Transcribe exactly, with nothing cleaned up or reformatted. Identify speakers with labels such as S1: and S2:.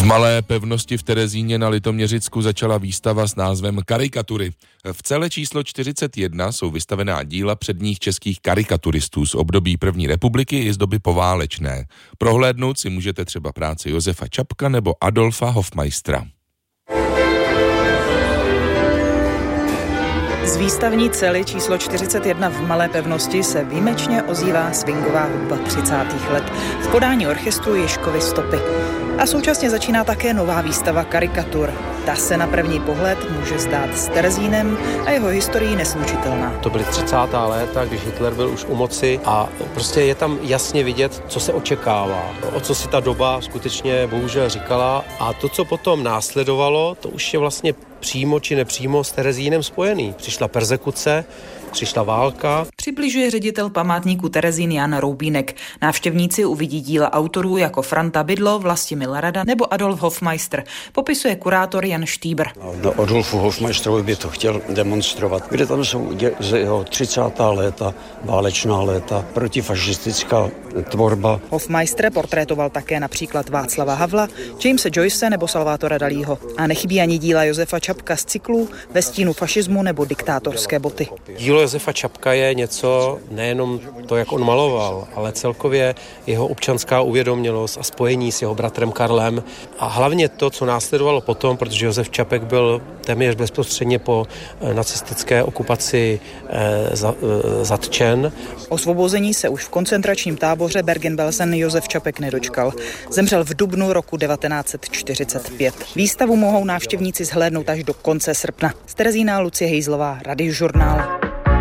S1: V Malé pevnosti v Terezíně na Litoměřicku začala výstava s názvem Karikatury. V celé číslo čtyřicet jedna jsou vystavená díla předních českých karikaturistů z období první republiky i z doby poválečné. Prohlédnout si můžete třeba práci Josefa Čapka nebo Adolfa Hofmeistera.
S2: Z výstavní cely číslo čtyřicet jedna v Malé pevnosti se výjimečně ozývá swingová hudba třicátých let v podání orchestru Ježkovy stopy. A současně začíná také nová výstava karikatur. Ta se na první pohled může zdát s Terezínem a jeho historií neslučitelná.
S3: To byly třicátá léta, když Hitler byl už u moci a prostě je tam jasně vidět, co se očekává, o co si ta doba skutečně bohužel říkala a to, co potom následovalo, to už je vlastně přímo či nepřímo s Terezínem spojený. Přišla perzekuce, přišla válka.
S2: Přibližuje ředitel památníku Terezín Jan Roubínek. Návštěvníci uvidí díla autorů jako Franta Bydlo, Vlastimil Rada nebo Adolf Hofmeister. Popisuje kurátor Jan Štýbr.
S4: No, Adolfu Hofmeisterovi by to chtěl demonstrovat, kde tam jsou z jeho třicátá léta, válečná léta, protifašistická tvorba.
S2: Hofmeister portrétoval také například Václava Havla, Jamese Joyce nebo Salvatora Dalího. A nechybí ani díla Josefa Čapka z cyklů Ve stínu fašismu nebo Diktátorské boty.
S3: Dílo Josefa Čapka je něco, nejenom to, jak on maloval, ale celkově jeho občanská uvědomělost a spojení s jeho bratrem Karlem a hlavně to, co následovalo potom, protože Josef Čapek byl téměř bezprostředně po nacistické okupaci eh, za, eh, zatčen.
S2: Osvobození se už v koncentračním táboře Bergen-Belsen Josef Čapek nedočkal. Zemřel v dubnu roku devatenáct set čtyřicet pět. Výstavu mohou návštěvníci zhlédnout až do konce srpna. Z Terezína Lucie Hejzlová, Radiožurnál.